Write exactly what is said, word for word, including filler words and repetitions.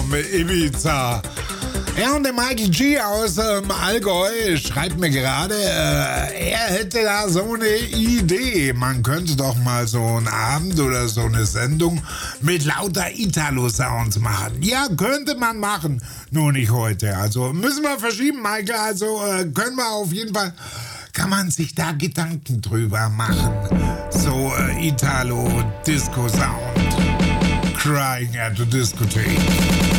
vom Ibiza. Ja, und der Mikey G aus ähm, Allgäu schreibt mir gerade, äh, er hätte da so eine Idee. Man könnte doch mal so einen Abend oder so eine Sendung mit lauter Italo-Sounds machen. Ja, könnte man machen, nur nicht heute. Also müssen wir verschieben, Michael. Also äh, können wir auf jeden Fall, kann man sich da Gedanken drüber machen. So äh, Italo-Disco-Sound. Crying at the Discotheque.